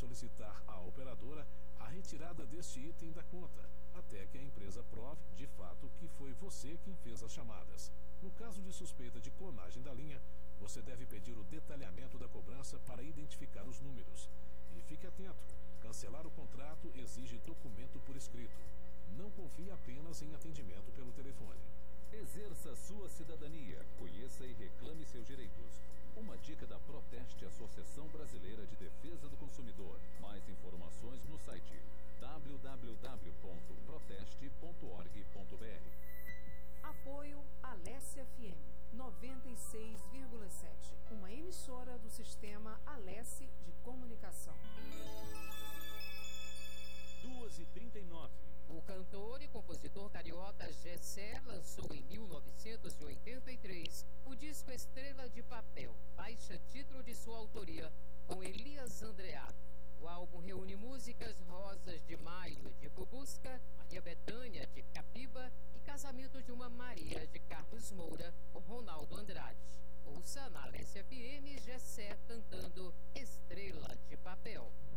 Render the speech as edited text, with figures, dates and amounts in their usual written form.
solicitar à operadora a retirada deste item da conta, até que a empresa prove, de fato, que foi você quem fez as chamadas. No caso de suspeita de clonagem da linha, você deve pedir o detalhamento da cobrança para identificar os números. E fique atento, cancelar o contrato exige documento por escrito. Não confie apenas em atendimento pelo telefone. Exerça sua cidadania, conheça e reclame seus direitos. Uma dica da Proteste, Associação Brasileira de Defesa do Consumidor. Mais informações no site www.proteste.org.br. Apoio Alesse FM 96,7, uma emissora do sistema Alesse de comunicação. 2h39. O cantor e compositor carioca Gessé lançou em 1983 o disco Estrela de Papel, faixa-título de sua autoria, com Elias Andreato. O álbum reúne músicas Rosas de Maio, de Bubusca, Maria Bethânia, de Capiba e Casamento de uma Maria, de Carlos Moura, com Ronaldo Andrade. Ouça na Alesse FM Gessé cantando Estrela de Papel.